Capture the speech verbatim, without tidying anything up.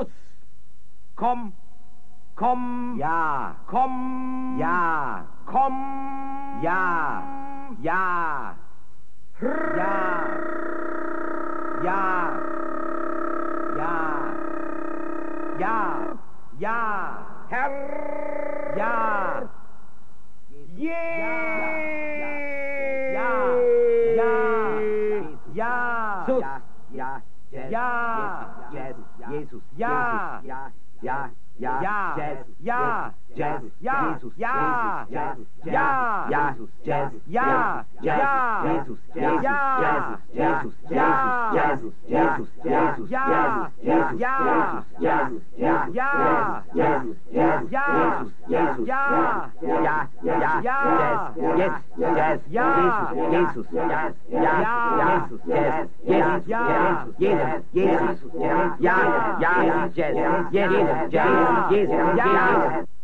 Schuss. Komm, komm, Ja, komm, ja, komm, ja, ja, ja, ja, ja, ja, ja, Herr, ja, je, ja, ja, ja, Sus. ja, ja, Ja, Jazz, Jesus, Ja. Jesus, ja, ja, Ja. Jazz, Ja. Jazz, Ja. Jesus, Ja. Jesus, Ja. Jesus, Jazz, Ja. Ja, Jesus, Jesus, Ja. Jesus, Ja. Jesus, Jesus, Jesus, Ja. Jesus, Ja. Jesus, Jesus, Ja. Jesus, Jesus, Ja. Jesus, Ja. ja, ja, Ja. Jazz, yes, Jazz, Ja. Jesus, Jazz, ja, Ja. Jesus, Jazz, Jesus, Ja. Jesus, Jesus, ja, ja, Jazz, Jesus, Jesus, Ja. Jesus, Ja. Jesus,